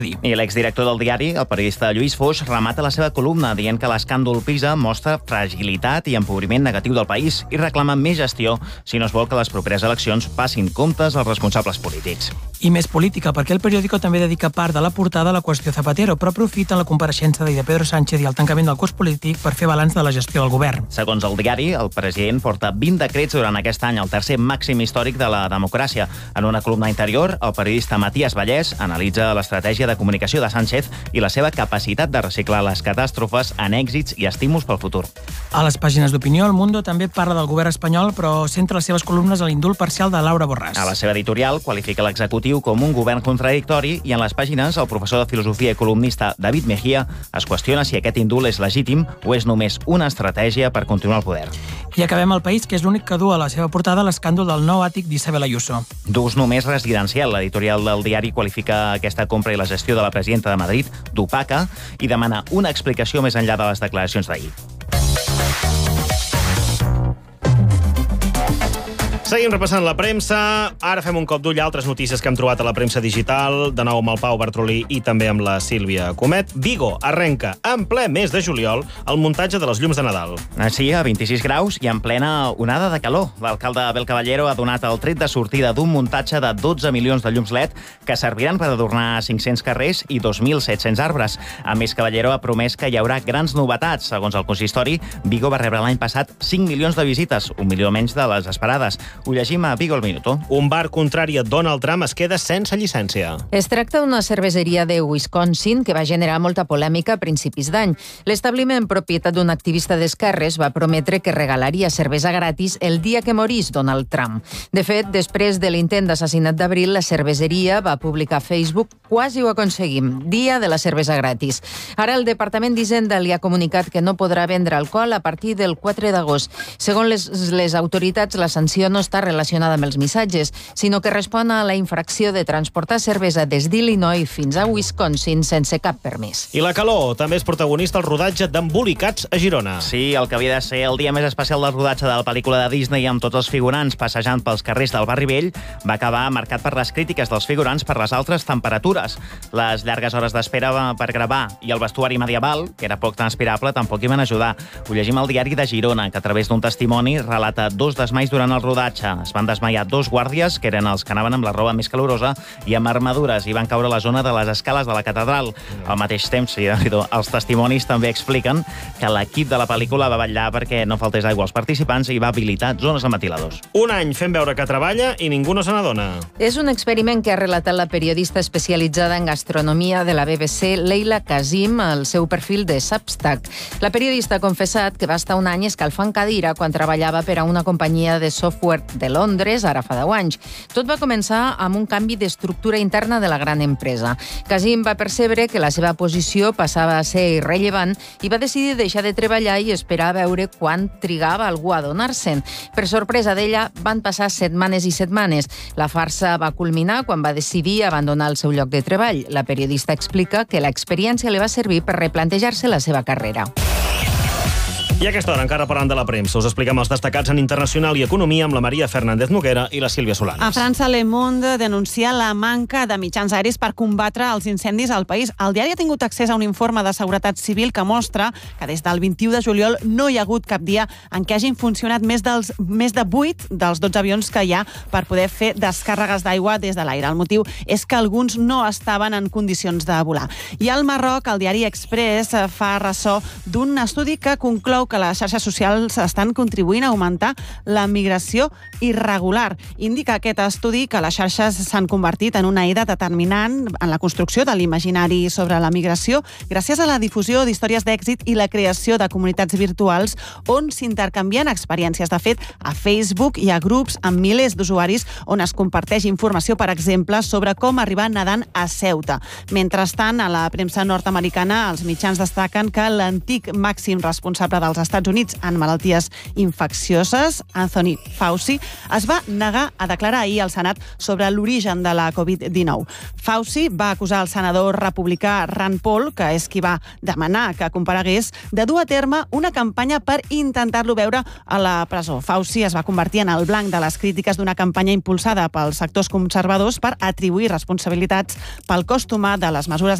I l'exdirector del diari, el periodista Lluís Foix, remata la seva columna dient que l'escàndol PISA mostra fragilitat i empobriment negatiu del país i reclama més gestió si no es vol que les properes eleccions passin comptes als responsables polítics. I més política, perquè el periòdico també dedica part de la portada a la qüestió Zapatero, però aprofita la compareixença de Pedro Sánchez i el tancament del curs polític per fer balanç de la gestió del govern. Segons el diari, el president porta 20 decrets durant aquest any, el tercer màxim històric de la democràcia. En una columna interior, el periodista Matías Vallès analitza l'estratègia de comunicació de Sánchez i la seva capacitat de reciclar les catàstrofes en èxits i estímuls pel futur. A les pàgines d'opinió, El Mundo també parla del govern espanyol, però centra les seves columnes a l'indult parcial de Laura Borràs. A la seva editorial qualifica l'executiu com un govern contradictori i en les pàgines el professor de filosofia i columnista David Mejía es qüestiona si aquest indult és legítim o és només una estratègia per continuar al poder. I acabem al País, que és l'únic que du a la seva portada l'escàndol del nou àtic d'Isabel Ayuso. D'ús només residencial. L'editorial del diari qualifica aquesta compra i la gestió de la presidenta de Madrid d'opaca i demana una explicació més enllà de les declaracions d'ahir. Seguim repassant la premsa. Ara fem un cop d'ull a altres notícies que hem trobat a la premsa digital, de nou amb el Pau Bartrolí i també amb la Sílvia Comet. Vigo arrenca en ple mes de juliol el muntatge de les llums de Nadal. Sí, a 26 graus i en plena onada de calor. L'alcalde Abel Caballero ha donat el tret de sortida d'un muntatge de 12 milions de llums LED que serviran per adornar 500 carrers i 2.700 arbres. A més, Caballero ha promès que hi haurà grans novetats. Segons el consistori, Vigo va rebre l'any passat 5 milions de visites, 1 milió menys de les esperades. Ho llegim a Vigo al Minuto. Un bar contrari a Donald Trump es queda sense llicència. Es tracta d'una cerveseria de Wisconsin que va generar molta polèmica a principis d'any. L'establiment, propietat d'un activista d'esquerres, va prometre que regalaria cervesa gratis el dia que morís Donald Trump. De fet, després de l'intent d'assassinat d'abril, la cerveseria va publicar a Facebook quasi ho aconseguim, dia de la cervesa gratis. Ara el Departament d'Hisenda li ha comunicat que no podrà vendre alcohol a partir del 4 d'agost. Segons les autoritats, la sanció no està relacionada amb els missatges, sinó que respon a la infracció de transportar cervesa des d'Illinois fins a Wisconsin sense cap permís. I la calor també és protagonista al rodatge d'Embolicats a Girona. Sí, el que havia de ser el dia més especial del rodatge de la pel·lícula de Disney amb tots els figurants passejant pels carrers del barri vell va acabar marcat per les crítiques dels figurants per les altres temperatures. Les llargues hores d'espera per gravar i el vestuari medieval, que era poc transpirable, tampoc hi van ajudar. Ho llegim al diari de Girona, que a través d'un testimoni relata 2 desmais durant el rodatge. Es van desmaiar 2 guàrdies, que eren els que anaven amb la roba més calorosa, i amb armadures, i van caure a la zona de les escales de la catedral. Al mateix temps, els testimonis també expliquen que l'equip de la pel·lícula va vetllar perquè no faltés aigua als participants i va habilitar zones amb ventiladors. Un any fent veure que treballa i ningú no se n'adona. És un experiment que ha relatat la periodista especialitzada en gastronomia de la BBC, Leila Kazim, al seu perfil de Substack. La periodista ha confessat que va estar un any escalfant cadira quan treballava per a una companyia de software de Londres, ara fa 10 anys. Tot va començar amb un canvi d'estructura interna de la gran empresa. Kazim va percebre que la seva posició passava a ser irrellevant i va decidir deixar de treballar i esperar a veure quan trigava algú a adonar-se'n. Per sorpresa d'ella, van passar setmanes i setmanes. La farsa va culminar quan va decidir abandonar el seu lloc de treball. La periodista explica que l'experiència li va servir per replantejar-se la seva carrera. I a aquesta hora, encara parlant de la premsa, us expliquem els destacats en internacional i economia amb la Maria Fernández Noguera i la Sílvia Solanes. A França, Le Monde denuncia la manca de mitjans aeris per combatre els incendis al país. El diari ha tingut accés a un informe de seguretat civil que mostra que des del 21 de juliol no hi ha hagut cap dia en què hagin funcionat més de 8 dels 12 avions que hi ha per poder fer descàrregues d'aigua des de l'aire. El motiu és que alguns no estaven en condicions de volar. I al Marroc, el diari Express fa ressò d'un estudi que conclou que les xarxes socials estan contribuint a augmentar la migració irregular. Indica aquest estudi que les xarxes s'han convertit en una eina determinant en la construcció de l'imaginari sobre la migració gràcies a la difusió d'històries d'èxit i la creació de comunitats virtuals on s'intercanvien experiències. De fet, a Facebook hi ha grups amb milers d'usuaris on es comparteix informació, per exemple, sobre com arribar nedant a Ceuta. Mentrestant, a la premsa nord-americana, els mitjans destaquen que l'antic màxim responsable dels Estats Units en malalties infeccioses, Anthony Fauci, es va negar a declarar ahir al Senat sobre l'origen de la Covid-19. Fauci va acusar el senador republicà Rand Paul, que és qui va demanar que comparegués, de dur a terme una campanya per intentar-lo veure a la presó. Fauci es va convertir en el blanc de les crítiques d'una campanya impulsada pels sectors conservadors per atribuir responsabilitats pel cost humà de les mesures